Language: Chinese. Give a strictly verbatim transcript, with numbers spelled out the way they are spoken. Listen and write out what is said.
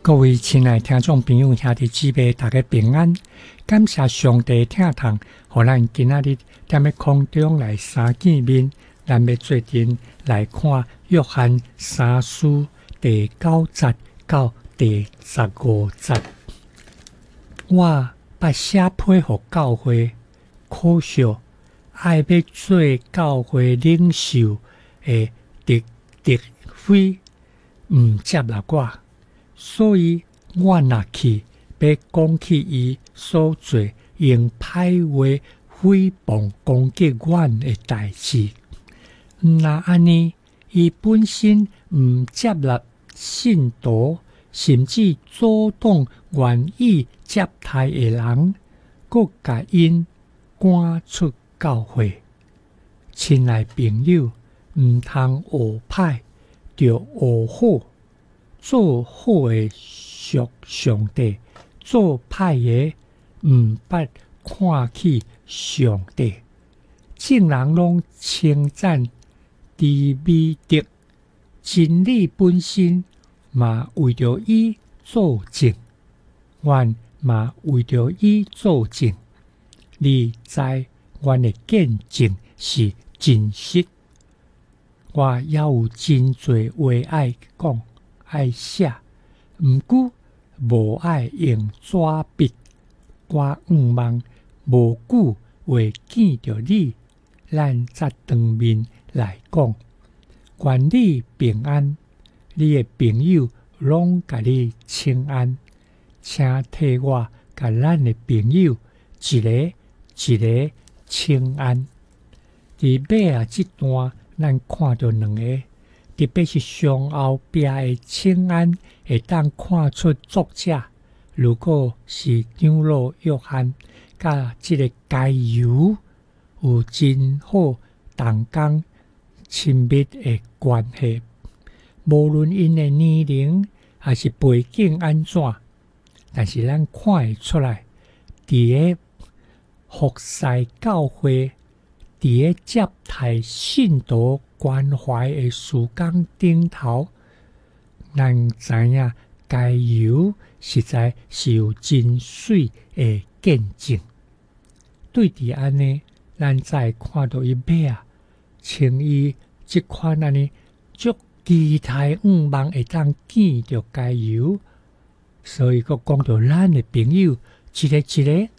各位亲爱听众朋友、兄弟姊妹，大家平安！感谢上帝疼痛，互咱今仔日踮咧空中来相见面。咱要做阵来看约翰三书第九节到第十五节。我把写批互教会，可惜爱要做教会领袖的敌敌非毋接纳我。所以我若去要讲起伊所做用歹话诽谤攻击阮的代志，若安尼，伊本身毋接纳信徒，甚至阻挡愿意接待的人，阁甲因赶出教会。亲爱朋友，毋通学歹，着学好。做好的属上帝，做歹的毋捌看起上帝。众人拢称赞知美德，真理本身嘛为着伊作证，阮嘛为着伊作证。你知阮的见证是真实，我也有真侪话爱讲。爱写，毋过无爱用纸笔。我毋望无久会见着你，咱则当面来讲。愿你平安，你的朋友拢甲你请安，请替我甲咱的朋友一个一个请安。伫尾啊，这段咱看到两个。特别是上后壁的请安，会当看出作者如果是长老约翰，甲这个加油有真好同工亲密的关系。无论因的年龄还是背景安怎，但是咱看会出来，伫个服侍教会，伫个接待信徒关怀的时光顶头，咱知影加油实在是有真水的见证。对伫安尼，咱再看到伊尾啊，像伊即款安尼，足期待毋望会当见着加油，所以佫讲到咱的朋友，一个一个